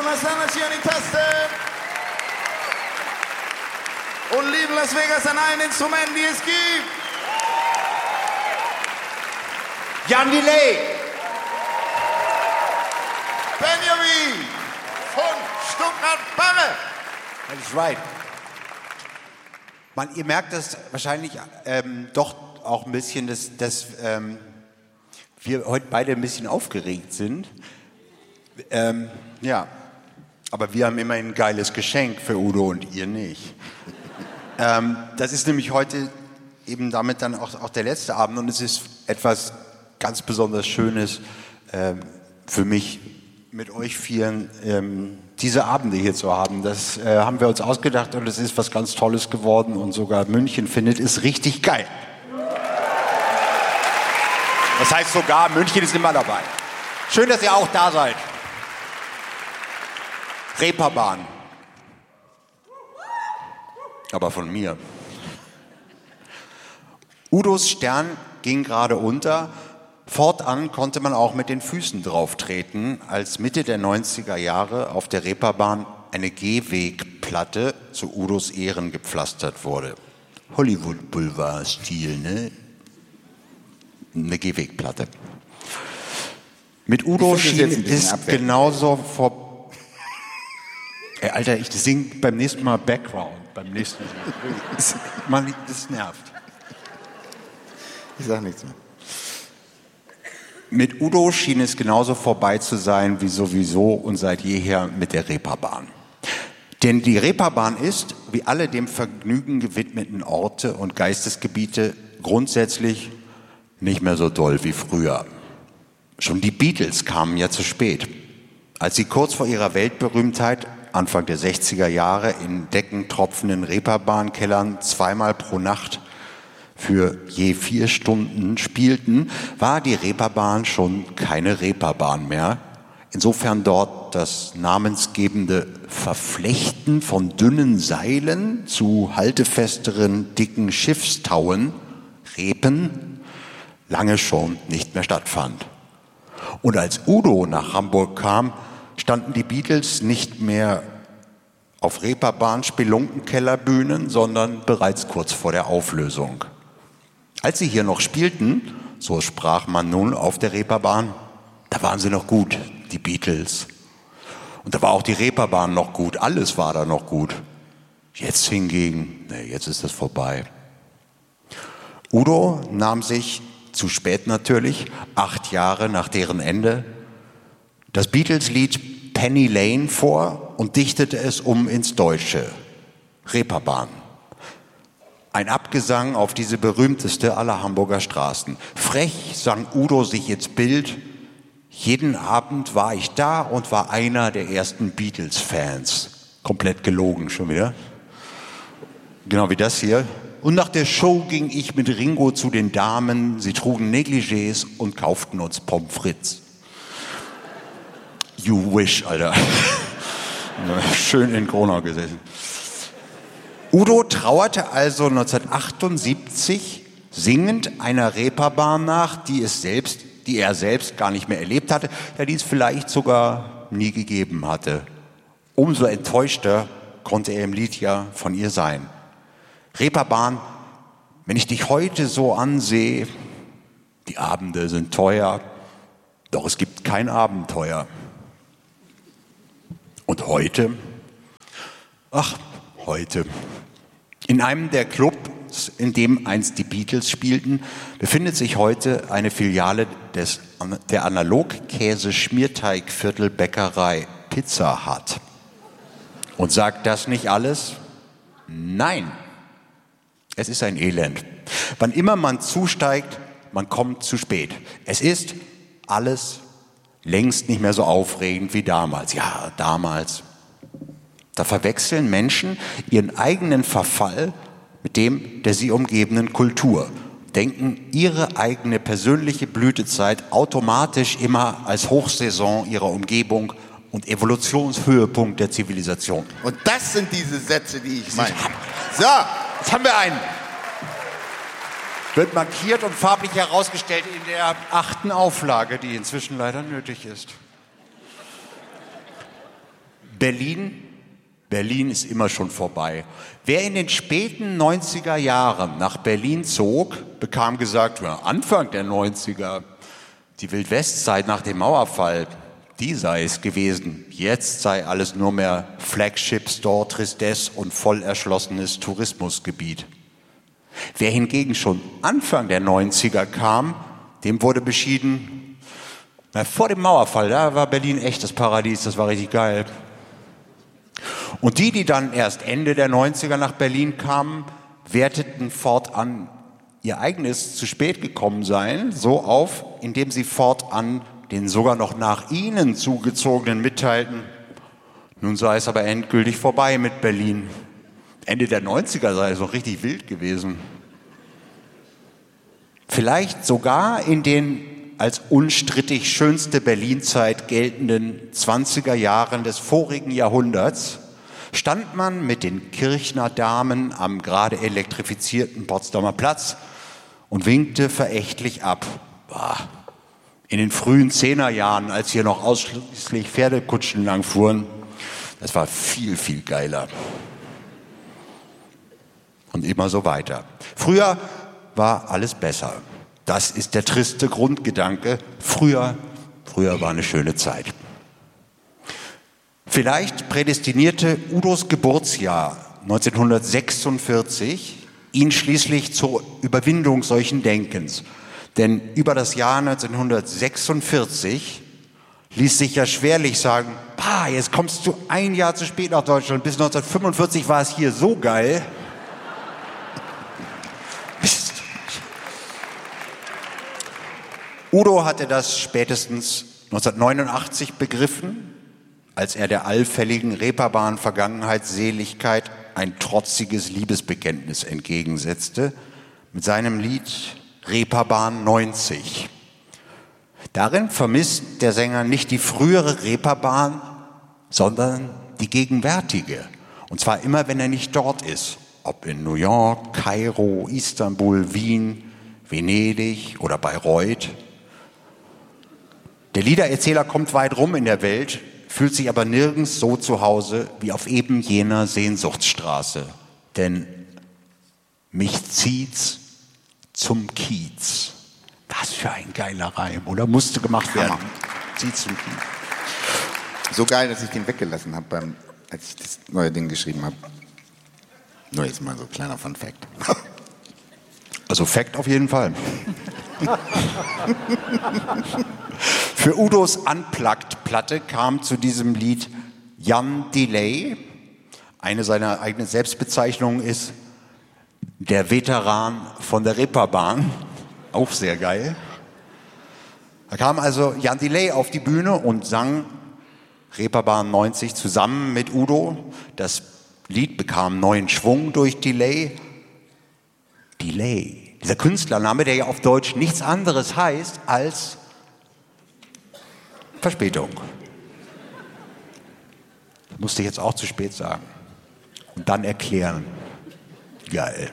Massanas hier an die Taste. Und lieben Las Vegas an allen Instrumenten, die es gibt. Jan Delay. Benjamin von Stuttgart-Barre. That's right. Ihr merkt das wahrscheinlich doch auch ein bisschen, dass wir heute beide ein bisschen aufgeregt sind. Ja, aber wir haben immerhin ein geiles Geschenk für Udo und ihr nicht. Das ist nämlich heute eben damit dann auch der letzte Abend und es ist etwas ganz besonders Schönes für mich, mit euch vieren diese Abende hier zu haben. Das haben wir uns ausgedacht und es ist was ganz Tolles geworden und sogar München findet es richtig geil. Das heißt sogar, München ist immer dabei. Schön, dass ihr auch da seid. Reeperbahn. Aber von mir. Udos Stern ging gerade unter. Fortan konnte man auch mit den Füßen drauf treten, als Mitte der 90er Jahre auf der Reeperbahn eine Gehwegplatte zu Udos Ehren gepflastert wurde. Hollywood-Boulevard-Stil, ne? Eine Gehwegplatte. Mit Udo schien es genauso vor... Ey, Alter, ich sing beim nächsten Mal Background. Beim nächsten Mal. Das nervt. Ich sag nichts mehr. Mit Udo schien es genauso vorbei zu sein wie sowieso und seit jeher mit der Reeperbahn. Denn die Reeperbahn ist, wie alle dem Vergnügen gewidmeten Orte und Geistesgebiete, grundsätzlich nicht mehr so doll wie früher. Schon die Beatles kamen ja zu spät. Als sie kurz vor ihrer Weltberühmtheit Anfang der 60er Jahre in deckentropfenden Reeperbahnkellern zweimal pro Nacht für je 4 Stunden spielten, war die Reeperbahn schon keine Reeperbahn mehr. Insofern dort das namensgebende Verflechten von dünnen Seilen zu haltefesteren, dicken Schiffstauen, Reepen, lange schon nicht mehr stattfand. Und als Udo nach Hamburg kam, standen die Beatles nicht mehr auf Reeperbahn-Spelunkenkellerbühnen, sondern bereits kurz vor der Auflösung. Als sie hier noch spielten, so sprach man nun auf der Reeperbahn, da waren sie noch gut, die Beatles. Und da war auch die Reeperbahn noch gut, alles war da noch gut. Jetzt hingegen, jetzt ist das vorbei. Udo nahm sich, zu spät natürlich, 8 Jahre nach deren Ende, das Beatles-Lied Penny Lane vor und dichtete es um ins Deutsche. Reeperbahn. Ein Abgesang auf diese berühmteste aller Hamburger Straßen. Frech sang Udo sich ins Bild. Jeden Abend war ich da und war einer der ersten Beatles-Fans. Komplett gelogen schon wieder. Genau wie das hier. Und nach der Show ging ich mit Ringo zu den Damen. Sie trugen Negligés und kauften uns Pommes frites. You wish, Alter. Schön in Gronau gesessen. Udo trauerte also 1978 singend einer Reeperbahn nach, die er selbst gar nicht mehr erlebt hatte, ja, die es vielleicht sogar nie gegeben hatte. Umso enttäuschter konnte er im Lied ja von ihr sein. Reeperbahn, wenn ich dich heute so ansehe, die Abende sind teuer, doch es gibt kein Abenteuer. Und heute? Ach, heute. In einem der Clubs, in dem einst die Beatles spielten, befindet sich heute eine Filiale der Analogkäse-Schmierteigviertelbäckerei Pizza Hut. Und sagt das nicht alles? Nein. Es ist ein Elend. Wann immer man zusteigt, man kommt zu spät. Es ist alles längst nicht mehr so aufregend wie damals. Ja, damals. Da verwechseln Menschen ihren eigenen Verfall mit dem der sie umgebenden Kultur. Denken ihre eigene persönliche Blütezeit automatisch immer als Hochsaison ihrer Umgebung und Evolutionshöhepunkt der Zivilisation. Und das sind diese Sätze, die ich meine. So, jetzt haben wir einen. Wird markiert und farblich herausgestellt in der 8. Auflage, die inzwischen leider nötig ist. Berlin ist immer schon vorbei. Wer in den späten 90er Jahren nach Berlin zog, bekam gesagt, ja, Anfang der 90er, die Wildwestzeit nach dem Mauerfall, die sei es gewesen. Jetzt sei alles nur mehr Flagship Store, Tristesse und voll erschlossenes Tourismusgebiet. Wer hingegen schon Anfang der 90er kam, dem wurde beschieden, na, vor dem Mauerfall, da war Berlin echt das Paradies, das war richtig geil. Und die dann erst Ende der 90er nach Berlin kamen, werteten fortan ihr eigenes zu spät gekommen sein so auf, indem sie fortan den sogar noch nach ihnen zugezogenen mitteilten, nun sei es aber endgültig vorbei mit Berlin. Ende der 90er sei es noch richtig wild gewesen. Vielleicht sogar in den als unstrittig schönste Berlinzeit geltenden 20er Jahren des vorigen Jahrhunderts stand man mit den Kirchner Damen am gerade elektrifizierten Potsdamer Platz und winkte verächtlich ab. In den frühen 10er Jahren, als hier noch ausschließlich Pferdekutschen langfuhren, das war viel, viel geiler. Und immer so weiter. Früher war alles besser. Das ist der triste Grundgedanke. Früher war eine schöne Zeit. Vielleicht prädestinierte Udos Geburtsjahr 1946 ihn schließlich zur Überwindung solchen Denkens. Denn über das Jahr 1946 ließ sich ja schwerlich sagen, jetzt kommst du ein Jahr zu spät nach Deutschland. Bis 1945 war es hier so geil. Mist. Udo hatte das spätestens 1989 begriffen, als er der allfälligen Reeperbahn-Vergangenheitsseligkeit ein trotziges Liebesbekenntnis entgegensetzte mit seinem Lied Reeperbahn 90. Darin vermisst der Sänger nicht die frühere Reeperbahn, sondern die gegenwärtige. Und zwar immer, wenn er nicht dort ist. Ob in New York, Kairo, Istanbul, Wien, Venedig oder Bayreuth. Der Liedererzähler kommt weit rum in der Welt, fühlt sich aber nirgends so zu Hause wie auf eben jener Sehnsuchtsstraße. Denn mich zieht's zum Kiez. Was für ein geiler Reim, oder? Musste gemacht werden. Zieht's zum Kiez. So geil, dass ich den weggelassen habe, als ich das neue Ding geschrieben habe. Nur jetzt mal so ein kleiner Fun Fact. Also Fact auf jeden Fall. Für Udos Unplugged-Platte kam zu diesem Lied Jan Delay. Eine seiner eigenen Selbstbezeichnungen ist der Veteran von der Reeperbahn. Auch sehr geil. Da kam also Jan Delay auf die Bühne und sang Reeperbahn 90 zusammen mit Udo. Das Lied bekam neuen Schwung durch Delay. Delay, dieser Künstlername, der ja auf Deutsch nichts anderes heißt als Verspätung. Das musste ich jetzt auch zu spät sagen. Und dann erklären. Geil.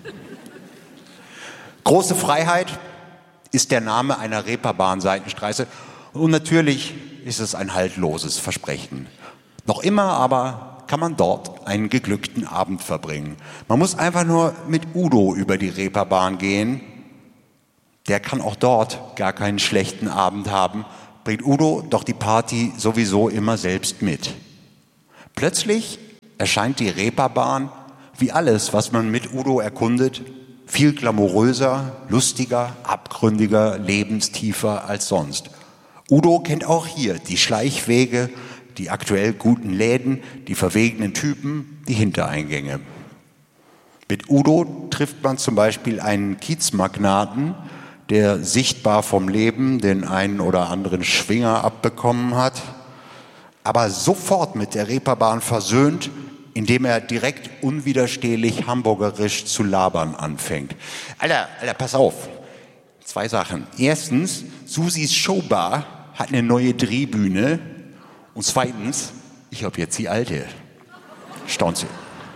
Große Freiheit ist der Name einer Reeperbahn-Seitenstraße. Und natürlich ist es ein haltloses Versprechen. Noch immer aber kann man dort einen geglückten Abend verbringen. Man muss einfach nur mit Udo über die Reeperbahn gehen. Der kann auch dort gar keinen schlechten Abend haben. Bringt Udo doch die Party sowieso immer selbst mit. Plötzlich erscheint die Reeperbahn, wie alles, was man mit Udo erkundet, viel glamouröser, lustiger, abgründiger, lebenstiefer als sonst. Udo kennt auch hier die Schleichwege, die aktuell guten Läden, die verwegenen Typen, die Hintereingänge. Mit Udo trifft man zum Beispiel einen Kiezmagnaten, der sichtbar vom Leben den einen oder anderen Schwinger abbekommen hat, aber sofort mit der Reeperbahn versöhnt, indem er direkt unwiderstehlich hamburgerisch zu labern anfängt. Alter, pass auf. 2 Sachen. Erstens, Susis Showbar hat eine neue Drehbühne. Und zweitens, ich habe jetzt die alte. Staunt sie.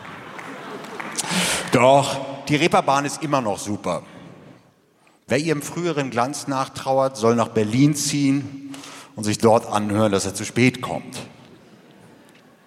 Doch, die Reeperbahn ist immer noch super. Wer ihrem früheren Glanz nachtrauert, soll nach Berlin ziehen und sich dort anhören, dass er zu spät kommt.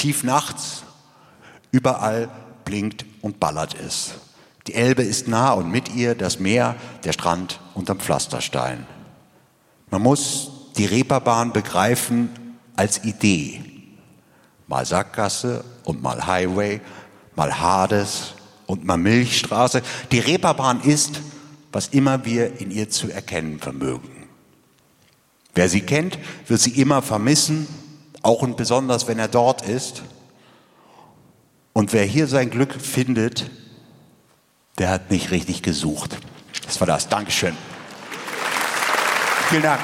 tief nachts, überall blinkt und ballert es. Die Elbe ist nah und mit ihr das Meer, der Strand unterm Pflasterstein. Man muss die Reeperbahn begreifen als Idee. Mal Sackgasse und mal Highway, mal Hades und mal Milchstraße. Die Reeperbahn ist, was immer wir in ihr zu erkennen vermögen. Wer sie kennt, wird sie immer vermissen, auch und besonders, wenn er dort ist. Und wer hier sein Glück findet, der hat nicht richtig gesucht. Das war das. Dankeschön. Vielen Dank.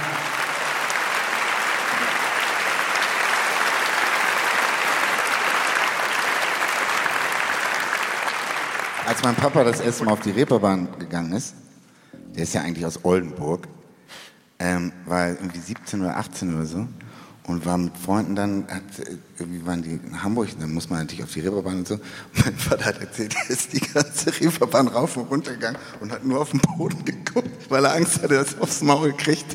Als mein Papa das erste Mal auf die Reeperbahn gegangen ist, der ist ja eigentlich aus Oldenburg, war irgendwie 17 oder 18 oder so und war mit Freunden dann, irgendwie waren die in Hamburg, dann muss man natürlich auf die Reeperbahn und so. Und mein Vater hat erzählt, er ist die ganze Reeperbahn rauf und runter gegangen und hat nur auf den Boden geguckt, weil er Angst hatte, dass er aufs Maul kriegt.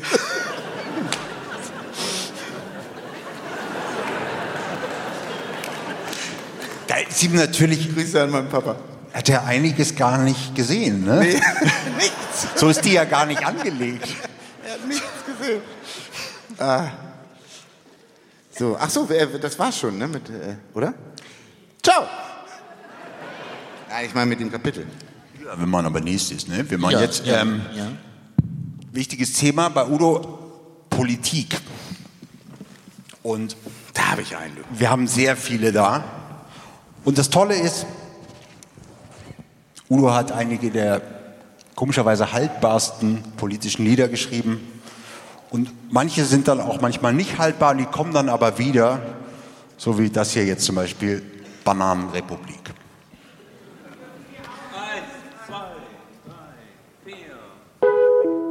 Da ist ihm natürlich, Grüße an meinen Papa. hat er einiges gar nicht gesehen, ne? Nee, nichts. So ist die ja gar nicht angelegt. Er hat nichts gesehen. Ah. So, ach so, das war's schon, ne? Oder? Ciao! Ja, ich meine mit dem Kapitel. Ja, wir machen aber nächstes, ne? Wir machen Ja, jetzt ja. wichtiges Thema bei Udo, Politik. Und Da habe ich einen. wir haben sehr viele da. Und das Tolle ist, Udo hat einige der komischerweise haltbarsten politischen Lieder geschrieben. Und manche sind dann auch manchmal nicht haltbar, die kommen dann aber wieder, so wie das hier jetzt zum Beispiel, Bananenrepublik.